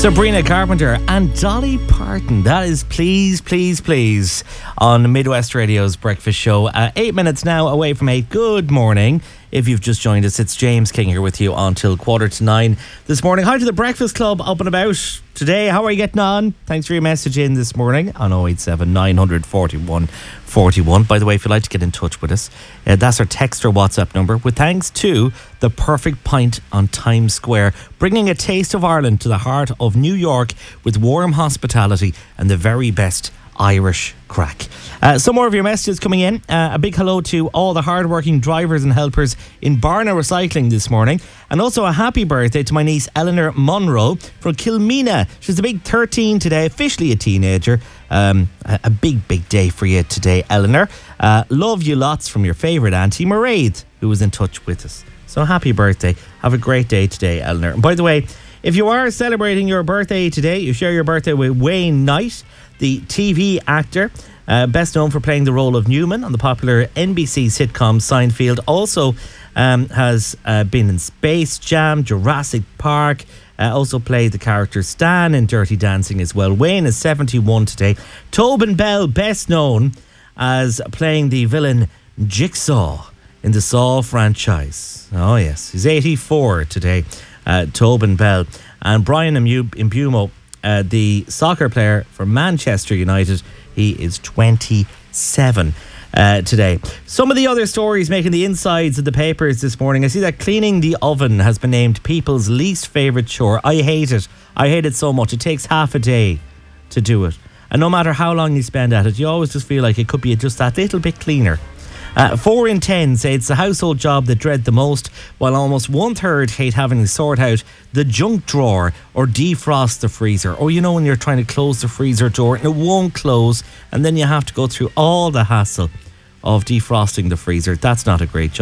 Sabrina Carpenter and Dolly Parton. That is Please, Please, Please on Midwest Radio's Breakfast Show. 8 minutes now away from 8. Good morning. If you've just joined us, it's James King here with you until 9:15 this morning. Hi to the Breakfast Club up and about today. How are you getting on? Thanks for your message in this morning on 087 941 41. By the way, if you'd like to get in touch with us, that's our text or WhatsApp number. With thanks to The Perfect Pint on Times Square, bringing a taste of Ireland to the heart of New York with warm hospitality and the very best Irish crack. Some more of your messages coming in. A big hello to all the hard-working drivers and helpers in Barna Recycling this morning. And also a happy birthday to my niece Eleanor Munro from Kilmina. She's a big 13 today, officially a teenager. A big day for you today, Eleanor. Love you lots from your favourite auntie Mairead, who was in touch with us. So happy birthday. Have a great day today, Eleanor. And by the way, if you are celebrating your birthday today, you share your birthday with Wayne Knight, the TV actor, best known for playing the role of Newman on the popular NBC sitcom Seinfeld. Also has been in Space Jam, Jurassic Park, also played the character Stan in Dirty Dancing as well. Wayne is 71 today. Tobin Bell, best known as playing the villain Jigsaw in the Saw franchise. Oh yes, he's 84 today, Tobin Bell. And Brian Mbumo, the soccer player for Manchester United, he is 27 today. Some of the other stories making the insides of the papers this morning. I see that cleaning the oven has been named people's least favourite chore. I hate it. I hate it so much. It takes half a day to do it. And no matter how long you spend at it, you always just feel like it could be just that little bit cleaner. 4 in 10 say it's the household job they dread the most, while almost 1/3 hate having to sort out the junk drawer or defrost the freezer. Or you know when you're trying to close the freezer door and it won't close, and then you have to go through all the hassle of defrosting the freezer. That's not a great job.